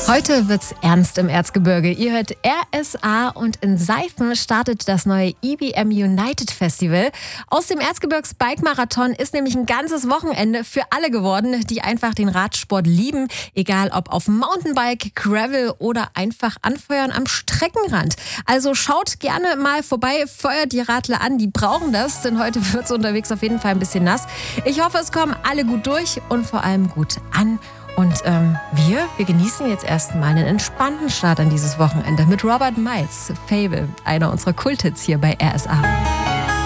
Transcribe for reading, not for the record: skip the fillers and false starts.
Heute wird's ernst im Erzgebirge. Ihr hört RSA und in Seifen startet das neue EBM United Festival. Aus dem Erzgebirgs Bike Marathon ist nämlich ein ganzes Wochenende für alle geworden, die einfach den Radsport lieben. Egal ob auf Mountainbike, Gravel oder einfach anfeuern am Streckenrand. Also schaut gerne mal vorbei, feuert die Radler an, die brauchen das, denn heute wird's unterwegs auf jeden Fall ein bisschen nass. Ich hoffe, es kommen alle gut durch und vor allem gut an. Und wir genießen jetzt erstmal einen entspannten Start an dieses Wochenende mit Robert Miles, Fable, einer unserer Kulthits hier bei RSA.